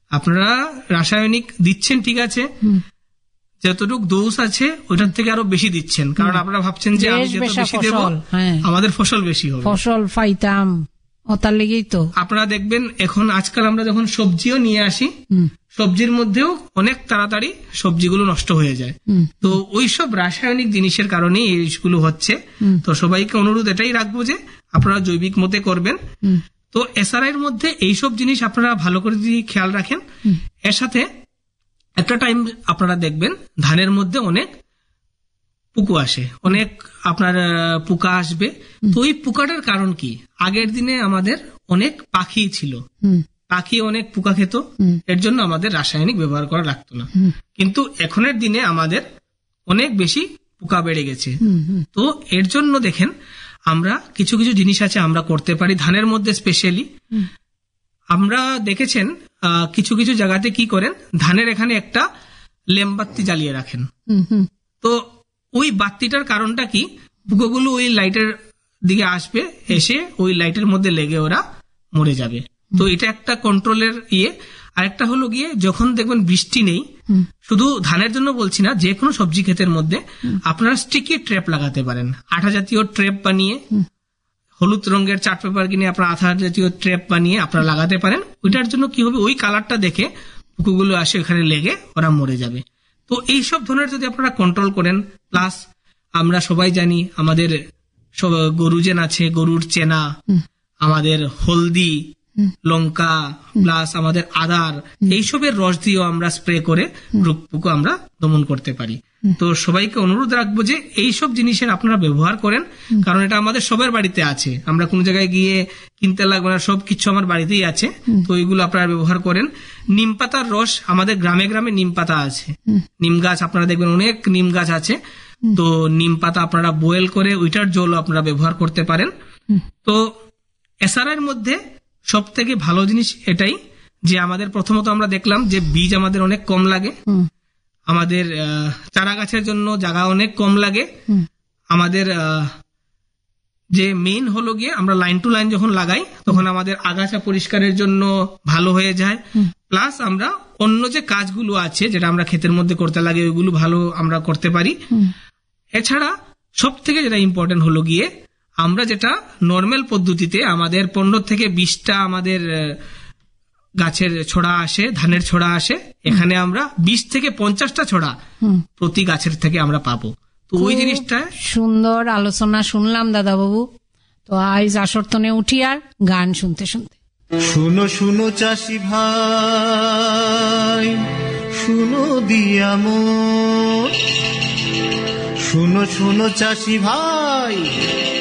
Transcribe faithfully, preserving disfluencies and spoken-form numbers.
আপনারা রাসায়নিক দিচ্ছেন ঠিক আছে, যতটুকু ডোজ আছে ওটার থেকে আরো বেশি দিচ্ছেন, কারণ আপনারা ভাবছেন যে আমি যত বেশি দেব আমাদের ফসল বেশি হবে, ফসল পাইতাম, তার লেগেই তো আপনারা দেখবেন এখন আজকাল আমরা যখন সবজিও নিয়ে আসি, সবজির মধ্যেও অনেক তাড়াতাড়ি সবজিগুলো নষ্ট হয়ে যায়। তো ওইসব রাসায়নিক জিনিসের কারণে এইগুলো হচ্ছে। তো সবাইকে অনুরোধ এটাই রাখবো যে আপনারা জৈবিক মতে করবেন। তো এসআরআই এর মধ্যে এইসব জিনিস আপনারা ভালো করে যদি খেয়াল রাখেন, এর সাথে একটা টাইম আপনারা দেখবেন ধানের মধ্যে অনেক পোকা আসে, অনেক আপনার পোকা আসবে। তো ওই পোকাটার কারণ কি? আগের দিনে আমাদের অনেক পাখি ছিল, পাখি অনেক পোকা খেত, এর জন্য আমাদের রাসায়নিক ব্যবহার করা লাগতো না। কিন্তু এখনের দিনে আমাদের অনেক বেশি পোকা বেড়ে গেছে। তো এর জন্য দেখেন আমরা কিছু কিছু জিনিস আছে আমরা করতে পারি ধানের মধ্যে স্পেশালি। আমরা দেখেছেন কিছু কিছু জায়গাতে কি করেন, ধানের এখানে একটা লেমবাতি জ্বালিয়ে রাখেন। তো ওই বাতিটার কারণটা কি, পোকাগুলো ওই লাইটের দিকে আসবে, এসে ওই লাইটের মধ্যে লেগে ওরা মরে যাবে। তো এটা একটা কন্ট্রোলের ইয়ে। আরেকটা হলো গিয়ে যখন দেখবেন বৃষ্টি নেই, শুধু ধানের জন্য বলছি না, যে কোনো সবজি ক্ষেতের মধ্যে আপনারা স্টিকি ট্র্যাপ লাগাতে পারেন। আঠা জাতীয় ট্র্যাপ বানিয়ে, হলুদ রঙের চার্ট পেপার কিনে আপনারা আঠা জাতীয় ট্র্যাপ বানিয়ে আপনারা লাগাতে পারেন। ওইটার জন্য কি হবে, ওই কালারটা দেখে পোকাগুলো আসে ওখানে লেগে ওরা মরে যাবে। তো এইসব ধরনের যদি আপনারা কন্ট্রোল করেন, প্লাস আমরা সবাই জানি আমাদের গরুজেন আছে, গরুর চেনা, আমাদের হলদি, লঙ্কা, প্লাস আমাদের আদার, এইসবের রস দিয়েও আমরা স্প্রে করে রোগ পোকা আমরা দমন করতে পারি। তো সবাইকে অনুরোধ রাখবো যে এইসব জিনিসের আপনারা ব্যবহার করেন, কারণ এটা আমাদের সবার বাড়িতে আছে, আমরা কোন জায়গায় গিয়ে কিনতে লাগবে না, সবকিছু আমার বাড়িতেই আছে। তো এইগুলো আপনারা ব্যবহার করেন। নিম পাতার রস, আমাদের গ্রামে গ্রামে নিম পাতা আছে, নিম গাছ আপনারা দেখবেন অনেক নিম গাছ আছে। তো নিম পাতা আপনারা বয়েল করে ওইটার জল আপনারা ব্যবহার করতে পারেন। তো এসআরআই এর মধ্যে সব থেকে ভালো জিনিস এটাই যে আমাদের প্রথমত আমরা দেখলাম যে বীজ আমাদের অনেক কম লাগে, আমাদের চারা গাছের জন্য জায়গা অনেক কম লাগে, আমাদের যে মেইন হলো গিয়ে আমরা লাইন টু লাইন যখন লাগাই তখন আমাদের আগাছা পরিষ্কারের জন্য ভালো হয়ে যায়। প্লাস আমরা অন্য যে কাজগুলো আছে যেটা আমরা ক্ষেতের মধ্যে করতে লাগে ওইগুলো ভালো আমরা করতে পারি। এছাড়া সব থেকে যেটা ইম্পর্টেন্ট হলো গিয়ে আমরা যেটা নর্মাল পদ্ধতিতে আমাদের পনেরো থেকে বিশটা আমাদের গাছের ছড়া আসে, ধানের ছড়া আসে, এখানে আমরা বিশ থেকে পঞ্চাশটা ছড়া প্রতি গাছের থেকে আমরা পাবো। তো ওই জিনিসটা সুন্দর আলোচনা শুনলাম দাদা বাবু। তো আজ আসরতনে উঠি আর গান শুনতে শুনতে। শুনো শুনো চাষি ভাই, শুনো দিয়া মোর, শুনো শুনো চাষি ভাই,